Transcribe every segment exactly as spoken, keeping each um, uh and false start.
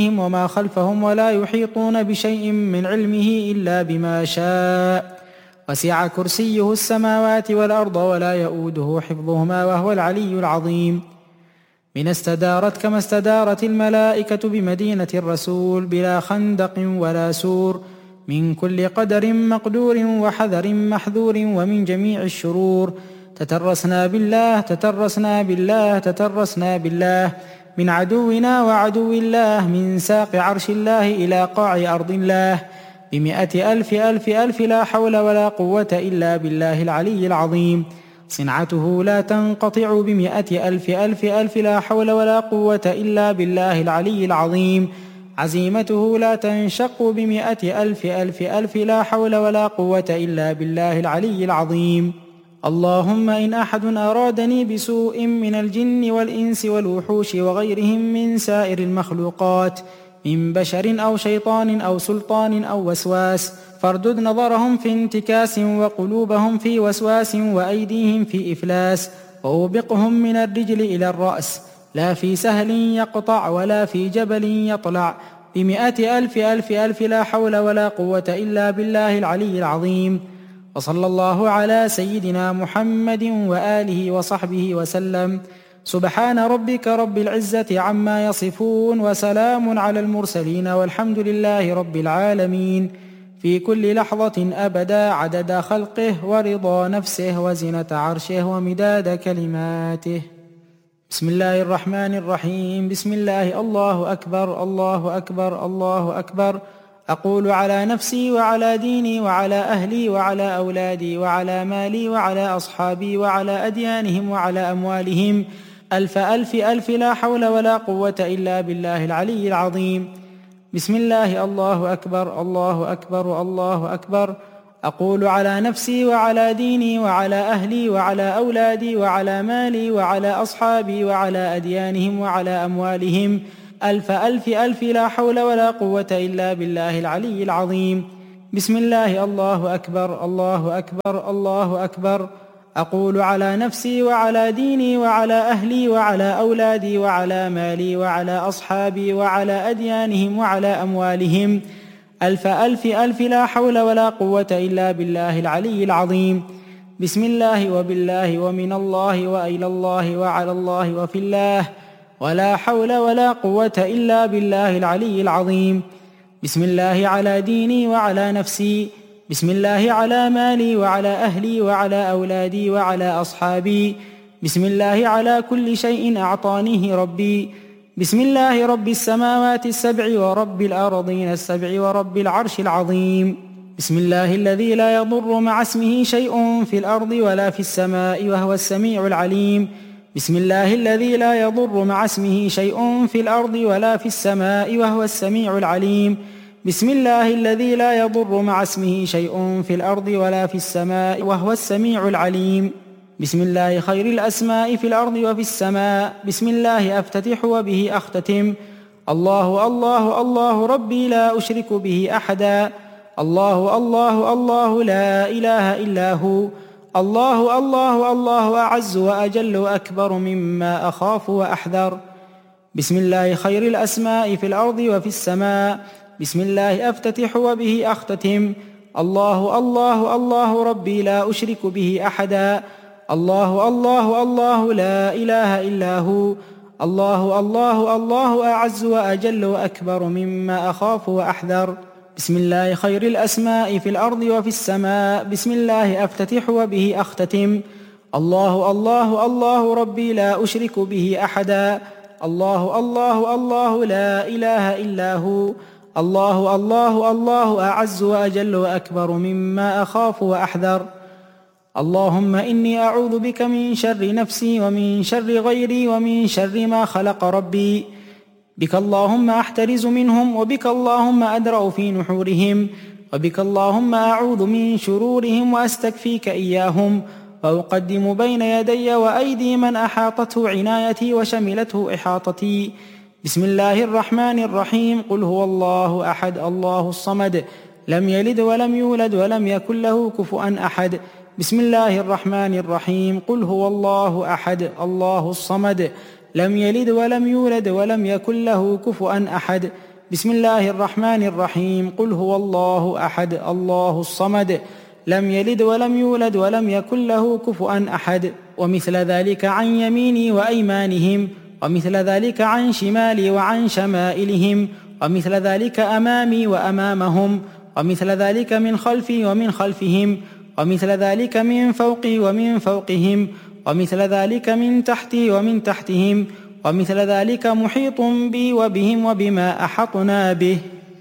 وما خلفهم ولا يحيطون بشيء من علمه إلا بما شاء، وسع كرسيه السماوات والأرض ولا يؤوده حفظهما وهو العلي العظيم. من استدارت كما استدارت الملائكة بمدينة الرسول بلا خندق ولا سور، من كل قدر مقدور وحذر محذور ومن جميع الشرور. تترسنا بالله تترسنا بالله تترسنا بالله من عدونا وعدو الله، من ساق عرش الله إلى قاع أرض الله، بمئة ألف ألف ألف لا حول ولا قوة إلا بالله العلي العظيم. صنعته لا تنقطع بمئة ألف ألف ألف لا حول ولا قوة إلا بالله العلي العظيم. عزيمته لا تنشق بمئة ألف ألف ألف لا حول ولا قوة إلا بالله العلي العظيم. اللهم إن أحد أرادني بسوء من الجن والإنس والوحوش وغيرهم من سائر المخلوقات، من بشر أو شيطان أو سلطان أو وسواس، فاردد نظرهم في انتكاس وقلوبهم في وسواس وأيديهم في إفلاس، وأوبقهم من الرجل إلى الرأس، لا في سهل يقطع ولا في جبل يطلع، بمئة ألف ألف ألف لا حول ولا قوة إلا بالله العلي العظيم. وصلى الله على سيدنا محمد وآله وصحبه وسلم. سبحان ربك رب العزة عما يصفون، وسلام على المرسلين، والحمد لله رب العالمين. في كل لحظة أبدا عدد خلقه ورضا نفسه وزنة عرشه ومداد كلماته. بسم الله الرحمن الرحيم. بسم الله، الله أكبر الله أكبر الله أكبر. أقول على نفسي وعلى ديني وعلى أهلي وعلى أولادي وعلى مالي وعلى أصحابي وعلى أديانهم وعلى أموالهم ألف ألف ألف لا حول ولا قوة إلا بالله العلي العظيم. بسم الله، الله أكبر الله أكبر الله أكبر. أقول على نفسي وعلى ديني وعلى أهلي وعلى أولادي وعلى مالي وعلى أصحابي وعلى أديانهم وعلى أموالهم ألف ألف ألف لا حول ولا قوة إلا بالله العلي العظيم. بسم الله، الله أكبر الله أكبر الله أكبر. أقول على نفسي وعلى ديني وعلى أهلي وعلى أولادي وعلى مالي وعلى أصحابي وعلى أديانهم وعلى أموالهم ألف ألف ألف لا حول ولا قوة إلا بالله العلي العظيم. بسم الله وبالله ومن الله وإلى الله وعلى الله وفي الله، ولا حول ولا قوة إلا بالله العلي العظيم. بسم الله على ديني وعلى نفسي، بسم الله على مالي وعلى أهلي وعلى أولادي وعلى أصحابي، بسم الله على كل شيء أعطانيه ربي. بسم الله رب السماوات السبع ورب الأرضين السبع ورب العرش العظيم. بسم الله الذي لا يضر مع اسمه شيء في الأرض ولا في السماء وهو السميع العليم. بسم الله الذي لا يضر مع اسمه شيء في الأرض ولا في السماء وهو السميع العليم. بسم الله الذي لا يضر مع اسمه شيء في الأرض ولا في السماء وهو السميع العليم. بسم الله خير الأسماء في الأرض وفي السماء. بسم الله أفتتح وبه أختتم. الله الله الله ربي لا أشرك به أحدا. الله الله الله لا إله إلا هو. الله الله الله أعز وأجل وأكبر مما أخاف وأحذر. بسم الله خير الأسماء في الأرض وفي السماء. بسم الله أفتتح وبه أختتم. الله الله الله ربي لا أشرك به أحدا. الله الله الله لا إله إلا هو. الله الله الله أعز وأجل وأكبر مما أخاف وأحذر. بسم الله خير الأسماء في الأرض وفي السماء. بسم الله أفتتح وبه أختتم. الله الله الله ربي لا أشرك به أحدا. الله الله الله لا إله إلا هو. الله الله الله أعز وأجل وأكبر مما أخاف وأحذر. اللهم إني أعوذ بك من شر نفسي ومن شر غيري ومن شر ما خلق ربي. بك اللهم أحترز منهم، وبك اللهم أدرأ في نحورهم، وبك اللهم أعوذ من شرورهم وأستكفيك إياهم، وأقدم بين يدي وأيدي من أحاطته عنايتي وشملته إحاطتي. بسم الله الرحمن الرحيم. قل هو الله أحد الله الصمد، لم يلد ولم يولد ولم يكن له كفؤا أحد. بسم الله الرحمن الرحيم. قل هو الله أحد الله الصمد، لم يلد ولم يولد ولم يكن له كفؤا أحد. بسم الله الرحمن الرحيم. قل هو الله أحد الله الصمد لم يلد ولم يولد ولم يكن له كفؤا أحد. ومثل ذلك عن يميني وأيمانهم، ومثل ذلك عن شمالي وعن شمائلهم، ومثل ذلك أمامي وأمامهم، ومثل ذلك من خلفي ومن خلفهم، ومثل ذلك من فوقي ومن فوقهم، ومثل ذلك من تحتي ومن تحتهم، ومثل ذلك محيط بي وبهم وبما أحطنا به.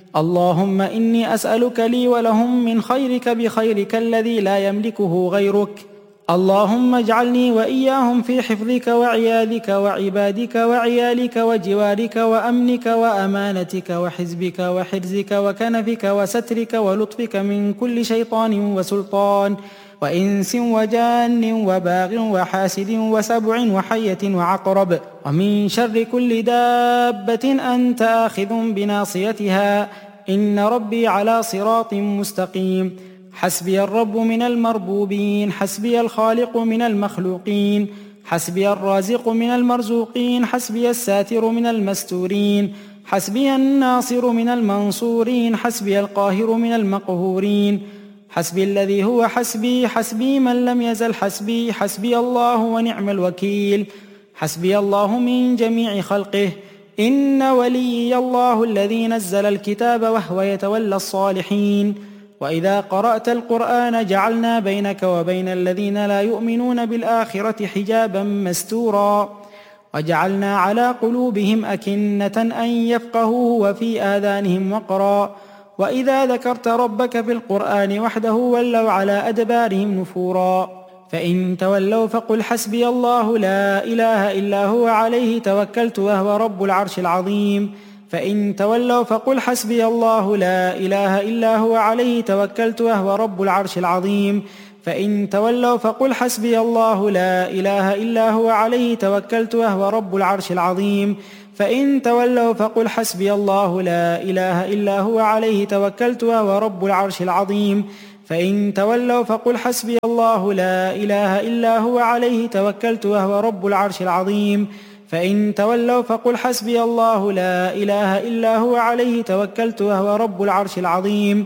اللهم إني أسألك لي ولهم من خيرك بخيرك الذي لا يملكه غيرك. اللهم اجعلني وإياهم في حفظك وعياذك وعبادك وعيالك وجوارك وأمنك وأمانتك وحزبك وحرزك وكنفك وسترك ولطفك من كل شيطان وسلطان وإنس وجان وباغ وحاسد وسبع وحية وعقرب، ومن شر كل دابة أنت آخذ بناصيتها، إن ربي على صراط مستقيم. حسبي الرب من المربوبين، حسبي الخالق من المخلوقين، حسبي الرازق من المرزوقين، حسبي الساتر من المستورين، حسبي الناصر من المنصورين، حسبي القاهر من المقهورين، حسبي الذي هو حسبي، حسبي من لم يزل حسبي، حسبي الله ونعم الوكيل. حسبي الله من جميع خلقه، إن وليي الله الذي نزل الكتاب وهو يتولى الصالحين. وإذا قرأت القرآن جعلنا بينك وبين الذين لا يؤمنون بالآخرة حجابا مستورا، وجعلنا على قلوبهم أكنة أن يفقهوه وفي آذانهم وقرا، وإذا ذكرت ربك في القرآن وحده ولوا على أدبارهم نفورا. فإن تولوا فقل حسبي الله لا إله إلا هو عليه توكلت وهو رب العرش العظيم. فإن تولوا فقل حسبي الله لا إله إلا هو عليه توكلت وهو رب العرش العظيم. فإن تولوا فقل حسبي الله لا إله إلا هو عليه توكلت وهو رب العرش العظيم. فإن تولوا فقل حسبي الله لا إله إلا هو عليه توكلت وهو رب العرش العظيم. فإن تولوا فقل حسبي الله لا إله إلا هو عليه توكلت وهو رب العرش العظيم. فإن تولوا فقل حسبي الله لا إله إلا هو عليه توكلت وهو رب العرش العظيم.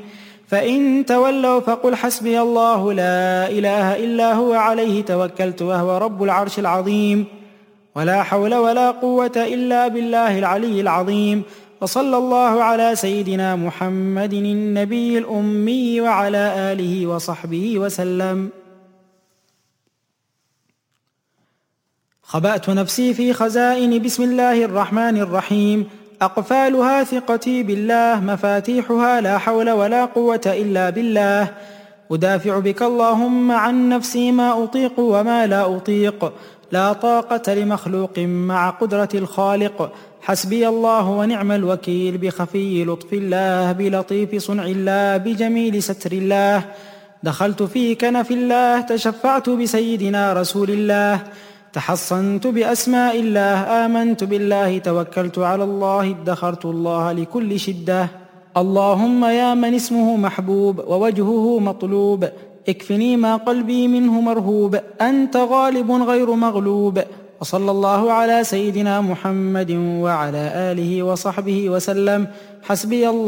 فإن تولوا فقل حسبي الله لا إله إلا هو عليه توكلت وهو رب العرش العظيم. ولا حول ولا قوة إلا بالله العلي العظيم. وصلى الله على سيدنا محمد النبي الأمي وعلى آله وصحبه وسلم. خبأت نفسي في خزائن بسم الله الرحمن الرحيم. أقفالها ثقتي بالله، مفاتيحها لا حول ولا قوة إلا بالله. أدافع بك اللهم عن نفسي ما أطيق وما لا أطيق، لا طاقة لمخلوق مع قدرة الخالق. حسبي الله ونعم الوكيل، بخفي لطف الله، بلطيف صنع الله، بجميل ستر الله. دخلت في كنف الله، تشفعت بسيدنا رسول الله، تحصنت بأسماء الله، آمنت بالله، توكلت على الله، ادخرت الله لكل شدة. اللهم يا من اسمه محبوب ووجهه مطلوب، اكفني ما قلبي منه مرهوب، أنت غالب غير مغلوب. وصلى الله على سيدنا محمد وعلى آله وصحبه وسلم. حسبي الله